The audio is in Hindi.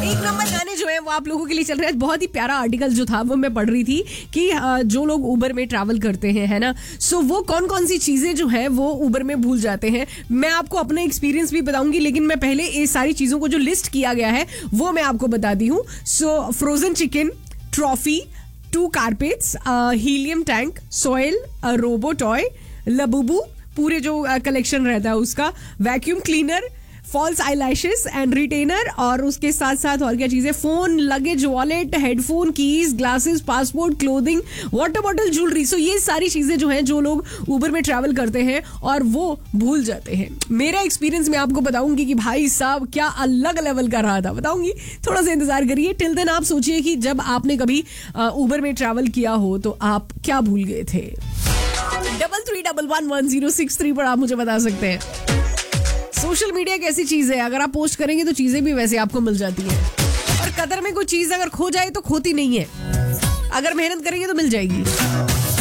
एक नंबर गाने जो है वो आप लोगों के लिए चल रहे हैं. बहुत ही प्यारा आर्टिकल जो था वो मैं पढ़ रही थी कि जो लोग उबर में ट्रैवल करते हैं, है ना, सो वो कौन कौन सी चीजें जो है वो उबर में भूल जाते हैं. मैं आपको अपना एक्सपीरियंस भी बताऊंगी, लेकिन मैं पहले ये सारी चीजों को जो लिस्ट किया गया है वो मैं आपको बताती हूँ. सो frozen chicken, trophy, 2 carpets, helium tank, soil, robo toy, लबुबू, पूरे जो कलेक्शन रहता है उसका, vacuum cleaner, false eyelashes and retainer, और उसके साथ साथ और क्या चीजें, phone, luggage, wallet, headphone, keys, glasses, passport, clothing, water bottle, jewellery. सो ये सारी चीजें जो हैं जो लोग उबर में ट्रैवल करते हैं और वो भूल जाते हैं. मेरा एक्सपीरियंस मैं आपको बताऊंगी कि भाई साहब क्या अलग लेवल का रहा था, बताऊंगी. थोड़ा सा इंतजार करिए. टिल देन आप सोचिए कि जब आपने कभी उबर में ट्रैवल किया हो तो आप क्या भूल गए थे. 33111063 पर आप मुझे बता सकते हैं. सोशल मीडिया एक ऐसी चीज है, अगर आप पोस्ट करेंगे तो चीजें भी वैसे आपको मिल जाती हैं. और कदर में कोई चीज अगर खो जाए तो खोती नहीं है, अगर मेहनत करेंगे तो मिल जाएगी.